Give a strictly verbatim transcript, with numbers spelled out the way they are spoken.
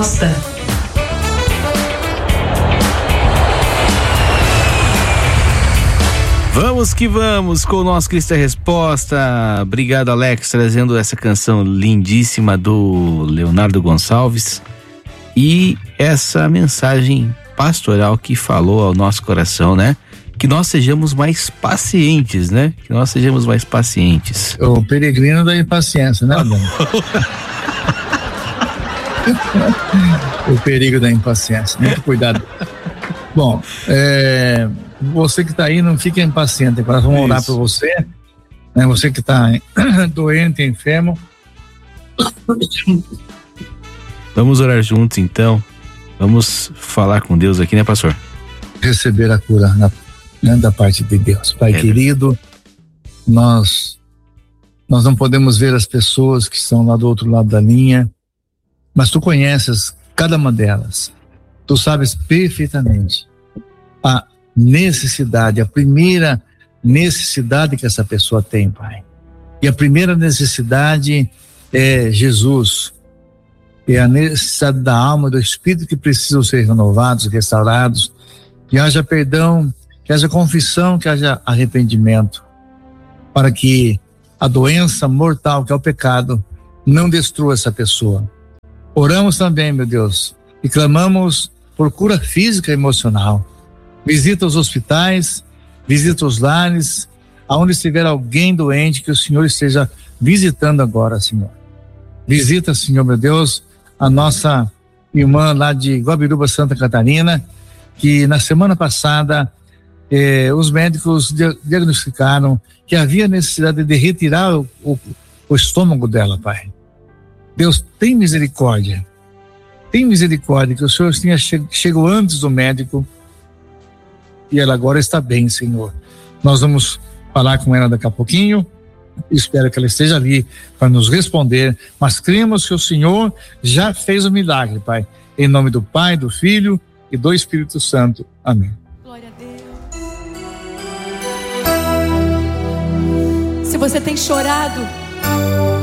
Resposta. Vamos que vamos com o nosso Cristo é Resposta. Obrigado, Alex, trazendo essa canção lindíssima do Leonardo Gonçalves e essa mensagem pastoral que falou ao nosso coração, né? Que nós sejamos mais pacientes, né? Que nós sejamos mais pacientes. O peregrino da impaciência, né, Adão? O perigo da impaciência. Muito cuidado. Bom, é, você que está aí, não fique impaciente. Agora vamos orar por você. Né? Você que está doente, enfermo. Vamos orar juntos, então. Vamos falar com Deus aqui, né, pastor? Receber a cura na, né, da parte de Deus. Pai é. Querido, nós, nós não podemos ver as pessoas que estão lá do outro lado da linha, mas tu conheces cada uma delas. Tu sabes perfeitamente a necessidade, a primeira necessidade que essa pessoa tem, Pai. E a primeira necessidade é Jesus. É a necessidade da alma, do espírito que precisam ser renovados, restaurados. Que haja perdão, que haja confissão, que haja arrependimento. Para que a doença mortal, que é o pecado, não destrua essa pessoa. Oramos também, meu Deus, e clamamos por cura física e emocional. Visita os hospitais, visita os lares, aonde estiver alguém doente, que o Senhor esteja visitando agora, Senhor. Visita, Senhor, meu Deus, a nossa irmã lá de Guabiruba, Santa Catarina, que na semana passada eh, os médicos diagnosticaram que havia necessidade de retirar o, o, o estômago dela, Pai. Deus, tem misericórdia. Tem misericórdia, que o Senhor tinha che- chegou antes do médico e ela agora está bem, Senhor. Nós vamos falar com ela daqui a pouquinho. Espero que ela esteja ali para nos responder, mas cremos que o Senhor já fez o milagre, Pai. Em nome do Pai, do Filho e do Espírito Santo. Amém. Glória a Deus. Se você tem chorado,